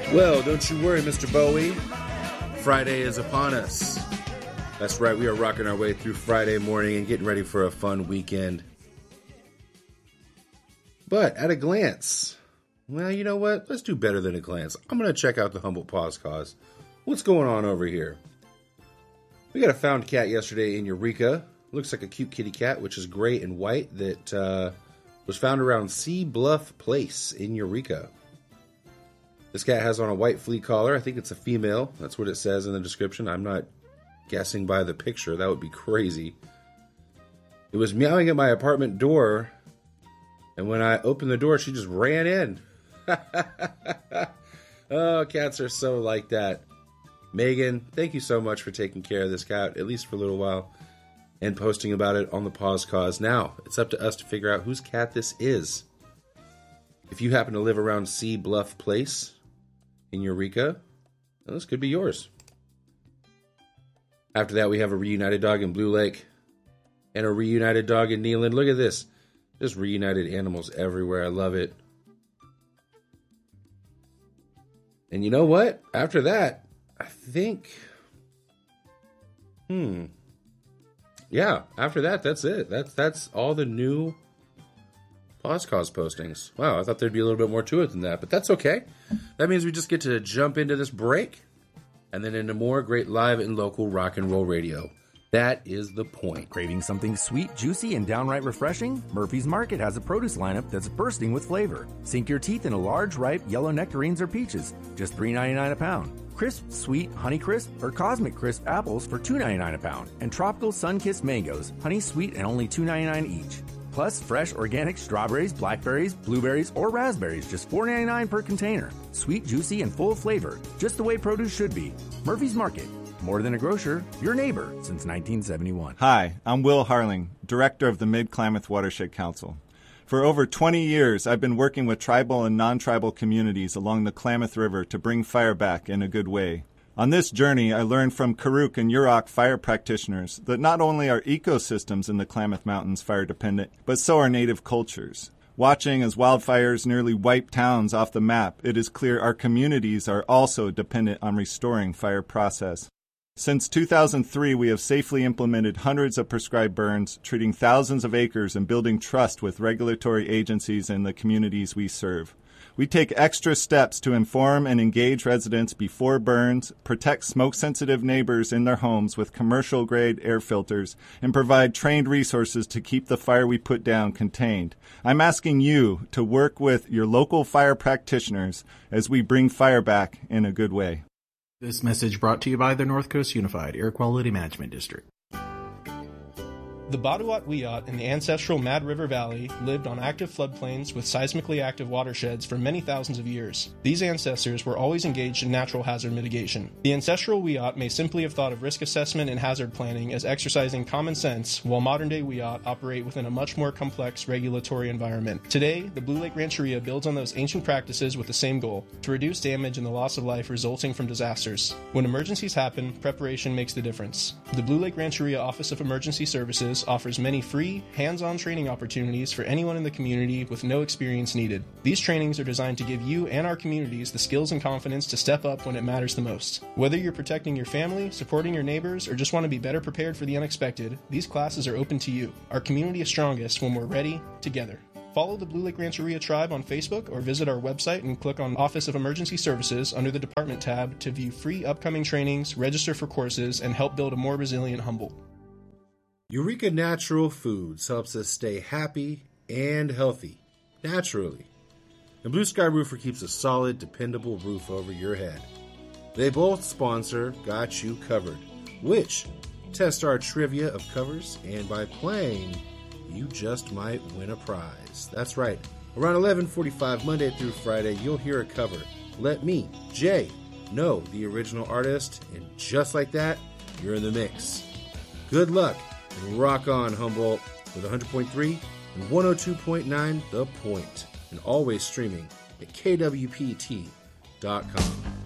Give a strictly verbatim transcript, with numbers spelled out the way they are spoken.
Well, don't you worry, Mister Bowie. Friday is upon us. That's right, we are rocking our way through Friday morning and getting ready for a fun weekend. But at a glance, well, you know what? Let's do better than a glance. I'm going to check out the Humboldt Paws Cause. What's going on over here? We got a found cat yesterday in Eureka. Looks like a cute kitty cat, which is gray and white, that uh, was found around Sea Bluff Place in Eureka. This cat has on a white flea collar. I think it's a female. That's what it says in the description. I'm not guessing by the picture. That would be crazy. It was meowing at my apartment door, and when I opened the door, she just ran in. Oh, cats are so like that. Megan, thank you so much for taking care of this cat, at least for a little while, and posting about it on the Paws Cause. Now, it's up to us to figure out whose cat this is. If you happen to live around Sea Bluff Place in Eureka, well, this could be yours. After that, we have a reunited dog in Blue Lake and a reunited dog in Neyland. Look at this. Just reunited animals everywhere. I love it. And you know what? After that, I think... Hmm. Yeah, after that, that's it. That's, that's all the new Paws Cause postings. Wow, I thought there'd be a little bit more to it than that, but that's okay. That means we just get to jump into this break and then into more great live and local rock and roll radio. That is the point. Craving something sweet, juicy, and downright refreshing? Murphy's Market has a produce lineup that's bursting with flavor. Sink your teeth into large, ripe, yellow nectarines or peaches, just three ninety-nine a pound. Crisp, sweet, Honeycrisp or Cosmic Crisp apples for two ninety-nine a pound. And tropical Sunkissed mangoes, honey sweet and only two ninety-nine each. Plus, fresh organic strawberries, blackberries, blueberries, or raspberries, just four ninety-nine per container. Sweet, juicy, and full of flavor, just the way produce should be. Murphy's Market. More than a grocer, your neighbor since nineteen seventy-one. Hi, I'm Will Harling, Director of the Mid-Klamath Watershed Council. For over twenty years, I've been working with tribal and non-tribal communities along the Klamath River to bring fire back in a good way. On this journey, I learned from Karuk and Yurok fire practitioners that not only are ecosystems in the Klamath Mountains fire-dependent, but so are native cultures. Watching as wildfires nearly wipe towns off the map, it is clear our communities are also dependent on restoring fire process. Since two thousand three, we have safely implemented hundreds of prescribed burns, treating thousands of acres and building trust with regulatory agencies and the communities we serve. We take extra steps to inform and engage residents before burns, protect smoke-sensitive neighbors in their homes with commercial-grade air filters, and provide trained resources to keep the fire we put down contained. I'm asking you to work with your local fire practitioners as we bring fire back in a good way. This message brought to you by the North Coast Unified Air Quality Management District. The Baduat Wiyot in the ancestral Mad River Valley lived on active floodplains with seismically active watersheds for many thousands of years. These ancestors were always engaged in natural hazard mitigation. The ancestral Wiyot may simply have thought of risk assessment and hazard planning as exercising common sense, while modern-day Wiyot operate within a much more complex regulatory environment. Today, the Blue Lake Rancheria builds on those ancient practices with the same goal, to reduce damage and the loss of life resulting from disasters. When emergencies happen, preparation makes the difference. The Blue Lake Rancheria Office of Emergency Services offers many free, hands-on training opportunities for anyone in the community with no experience needed. These trainings are designed to give you and our communities the skills and confidence to step up when it matters the most. Whether you're protecting your family, supporting your neighbors, or just want to be better prepared for the unexpected, these classes are open to you. Our community is strongest when we're ready, together. Follow the Blue Lake Rancheria Tribe on Facebook or visit our website and click on Office of Emergency Services under the Department tab to view free upcoming trainings, register for courses, and help build a more resilient Humboldt. Eureka Natural Foods helps us stay happy and healthy, naturally. And Blue Sky Roofer keeps a solid, dependable roof over your head. They both sponsor Got You Covered, which test our trivia of covers, and by playing, you just might win a prize. That's right. Around eleven forty-five, Monday through Friday, you'll hear a cover. Let me, Jay, know the original artist, and just like that, you're in the mix. Good luck. And rock on, Humboldt, with one hundred point three and one oh two point nine The Point, and always streaming at K W P T dot com.